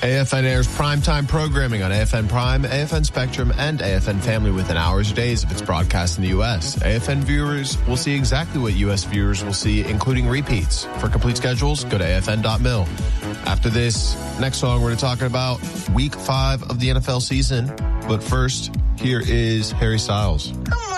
AFN airs primetime programming on AFN Prime, AFN Spectrum, and AFN Family within hours or days of its broadcast in the U.S. AFN viewers will see exactly what U.S. viewers will see, including repeats. For complete schedules, go to afn.mil. After this next song, we're talking about Week 5 of the NFL season. But first, here is Harry Styles. Come on.